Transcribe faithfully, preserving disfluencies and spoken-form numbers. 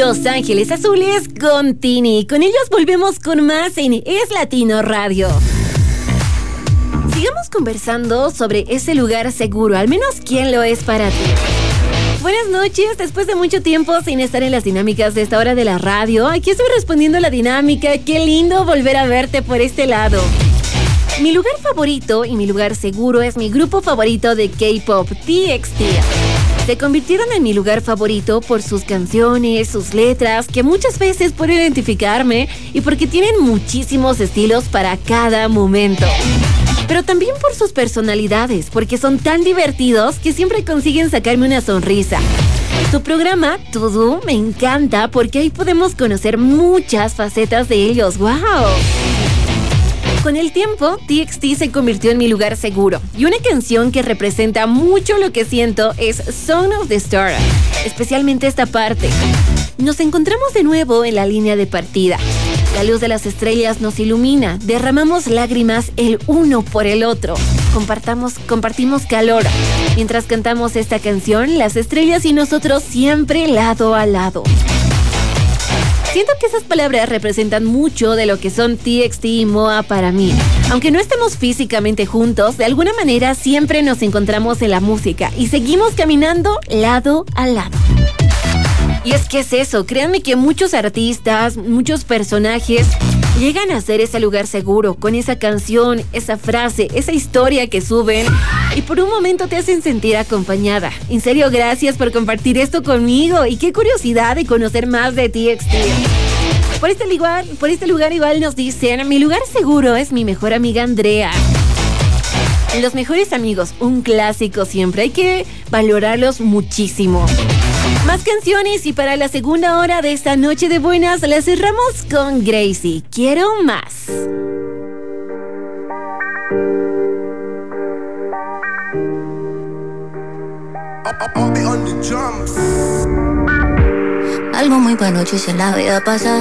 Los Ángeles Azules con Tini. Con ellos volvemos con más en Es Latino Radio. Sigamos conversando sobre ese lugar seguro, al menos quién lo es para ti. Buenas noches, después de mucho tiempo sin estar en las dinámicas de esta hora de la radio, aquí estoy respondiendo la dinámica. Qué lindo volver a verte por este lado. Mi lugar favorito y mi lugar seguro es mi grupo favorito de K-pop, T X T. Se convirtieron en mi lugar favorito por sus canciones, sus letras, que muchas veces puedo identificarme y porque tienen muchísimos estilos para cada momento. Pero también por sus personalidades, porque son tan divertidos que siempre consiguen sacarme una sonrisa. Su programa, Todo, me encanta porque ahí podemos conocer muchas facetas de ellos. ¡Wow! Con el tiempo, T X T se convirtió en mi lugar seguro, y una canción que representa mucho lo que siento es Song of the Star, especialmente esta parte. Nos encontramos de nuevo en la línea de partida. La luz de las estrellas nos ilumina, derramamos lágrimas el uno por el otro, compartamos, compartimos calor. Mientras cantamos esta canción, las estrellas y nosotros siempre lado a lado. Siento que esas palabras representan mucho de lo que son T X T y M O A para mí. Aunque no estemos físicamente juntos, de alguna manera siempre nos encontramos en la música y seguimos caminando lado a lado. Y es que es eso, créanme que muchos artistas, muchos personajes llegan a ser ese lugar seguro con esa canción, esa frase, esa historia que suben y por un momento te hacen sentir acompañada. En serio, gracias por compartir esto conmigo y qué curiosidad de conocer más de T X T. Por este lugar, por este lugar igual nos dicen, mi lugar seguro es mi mejor amiga Andrea. Los mejores amigos, un clásico siempre, hay que valorarlos muchísimo. Más canciones y para la segunda hora de esta noche de buenas la cerramos con Gracie. Quiero más. Algo muy bueno hice en la vida pasada.